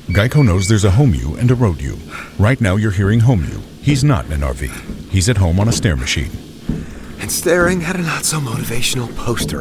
Geico knows there's a home you and a road you. Right now you're hearing home you. He's not in an RV. He's at home on a stair machine. And staring at a not-so-motivational poster